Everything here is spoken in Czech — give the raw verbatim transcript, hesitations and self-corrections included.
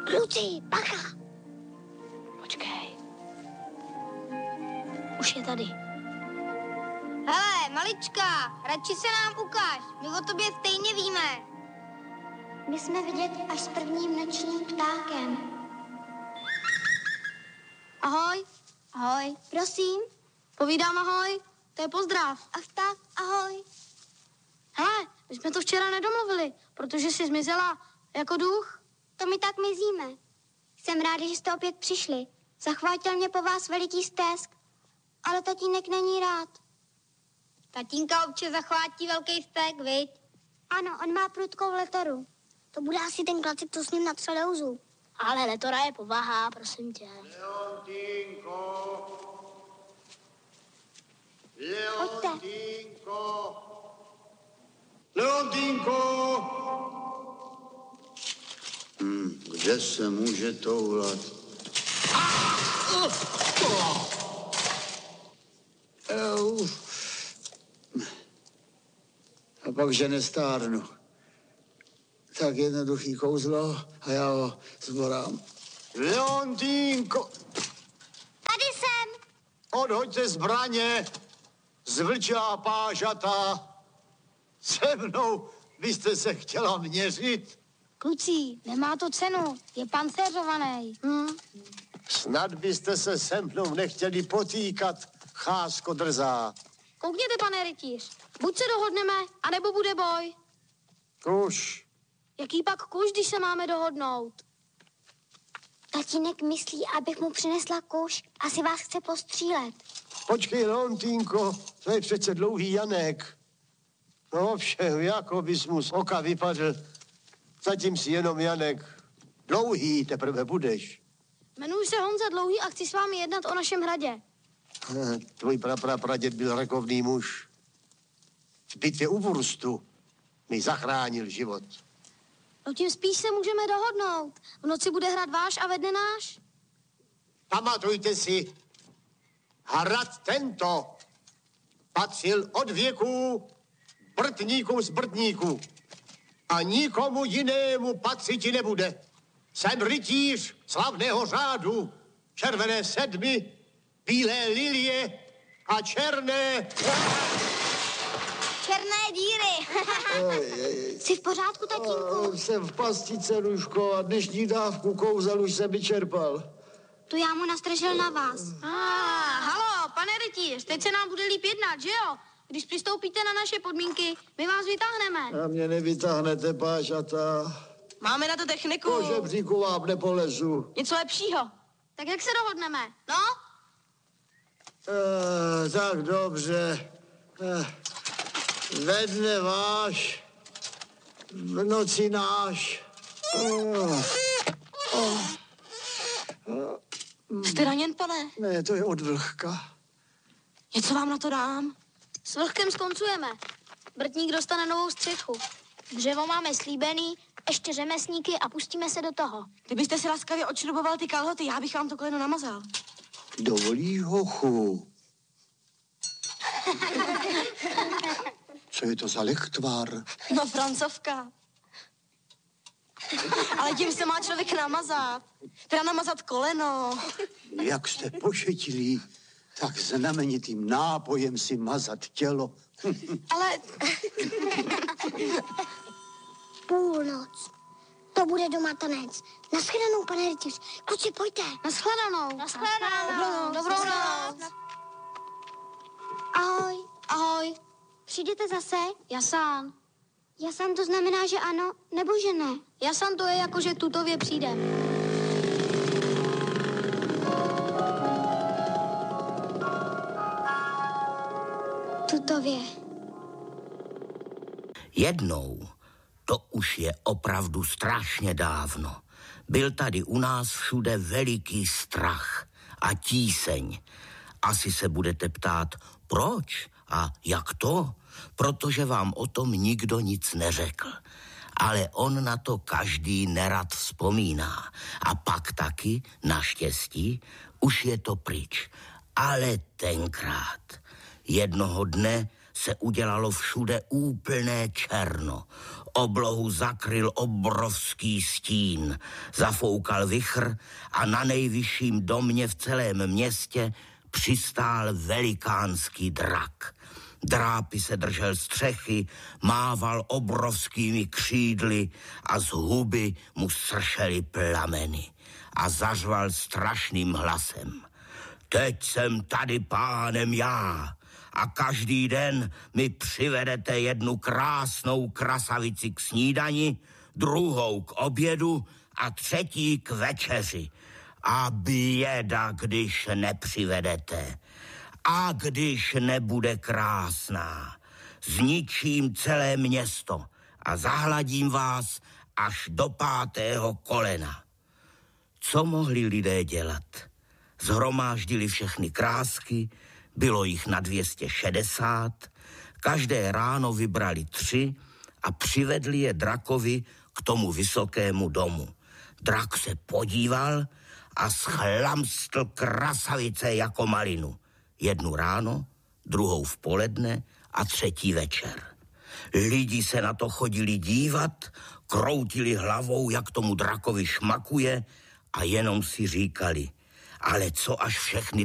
Kluci, bacha! Počkej. Už je tady. Hele, malička, radši se nám ukáž. My o tobě stejně víme. My jsme vidět až s prvním nočním ptákem. Ahoj. Ahoj. Prosím? Povídám ahoj. To je pozdrav. A vták, ahoj. Hele, my jsme to včera nedomluvili, protože jsi zmizela jako duch. To my tak mizíme. Jsem ráda, že jste opět přišli. Zachvátil mě po vás veliký stesk, ale tatínek není rád. Tatínka občas zachvátí velký stek, viď? Ano, on má prudkou letoru. To bude asi ten klacek, co s ním napsal Douzu. Ale letora je povaha, prosím tě. Leontínko! Leontínko! Leontínko! Hmm, kde se může toulat? A pak, že nestárnu. Tak jednoduchý kouzlo a já ho zborám. Leontínko! Tady jsem! Odhoďte zbraně, zvlčilá pážata. Se mnou byste se chtěla měřit? Kluci, nemá to cenu, je pancéřovaný. Hm. Snad byste se se mnou nechtěli potýkat, chásko drzá. Koukněte, pane rytíř, buď se dohodneme, anebo bude boj. Kuš. Jaký pak kuš, když se máme dohodnout? Tatínek myslí, abych mu přinesla kuš. Asi vás chce postřílet. Počkej, Leontínko, to je přece dlouhý Janek. No všem, jako bys mu z oka vypadl. Zatím si jenom Janek. Dlouhý teprve budeš. Jmenuji se Honza Dlouhý a chci s vámi jednat o našem hradě. Tvůj praprapraděd byl rakovný muž. V bitvě u Wurstu mi zachránil život. No tím spíš se můžeme dohodnout. V noci bude hrát váš a ve dne náš. Pamatujte si, hrad tento patřil od věků Brtníkům z Brtníků a nikomu jinému patřiti nebude. Jsem rytíř slavného řádu, červené sedmy, bílé lilie a černé... Černé díry. Jsi v pořádku, tatínku? Jsem v pastice, Ruško, a dnešní dávku kouzel už jsem vyčerpal. Tu já mu nastražil na vás. Ah, halo, pane rytíř, teď se nám bude líp jednat, že jo? Když přistoupíte na naše podmínky, my vás vytáhneme. A mě nevytáhnete, pážata. Máme na to techniku. Po žebříku vám nepolezu. Něco lepšího. Tak jak se dohodneme, no? E, tak dobře. E, ve dne váš, v noci náš. Oh. Oh. Jste raněn, pane? Ne, to je od vlhka. Něco vám na to dám? S vlhkem skoncujeme. Brtník dostane novou střechu. Dřevo máme slíbený, ještě řemesníky a pustíme se do toho. Kdybyste si laskavě odšruboval ty kalhoty, já bych vám to koleno namazal. Dovolí hochu. Co je to za lechtvar? No, francovka. Ale tím se má člověk namazat. Teda namazat koleno. Jak jste pošetilí, tak znamenitým nápojem si mazat tělo. Ale... Půlnoc. To bude doma tanec. Naschledanou, pane rytíř. Kluci, pojďte. Naschledanou. Naschledanou. Dobrou noc. Ahoj. Ahoj. Přijdete zase? Jasán. Jasan to znamená, že ano, nebo že ne? Jasan to je jako, že k tutově přijde. Tutově. Jednou, to už je opravdu strašně dávno, byl tady u nás všude veliký strach a tíseň. Asi se budete ptát, proč a jak to? Protože vám o tom nikdo nic neřekl. Ale on na to každý nerad vzpomíná. A pak taky, naštěstí, už je to pryč. Ale tenkrát, jednoho dne, se udělalo všude úplné černo. Oblohu zakryl obrovský stín, zafoukal vichr a na nejvyšším domě v celém městě přistál velikánský drak. Drápy se držel střechy, mával obrovskými křídly a z huby mu sršely plameny a zařval strašným hlasem. Teď jsem tady pánem já a každý den mi přivedete jednu krásnou krasavici k snídani, druhou k obědu a třetí k večeři. A běda, když nepřivedete. A když nebude krásná, zničím celé město a zahladím vás až do pátého kolena. Co mohli lidé dělat? Zhromáždili všechny krásky, bylo jich na dvě stě šedesát, každé ráno vybrali tři a přivedli je drakovi k tomu vysokému domu. Drak se podíval a schlamstl krasavice jako malinu. Jednu ráno, druhou v poledne a třetí večer. Lidi se na to chodili dívat, kroutili hlavou, jak tomu drakovi šmakuje a jenom si říkali, ale co až všechny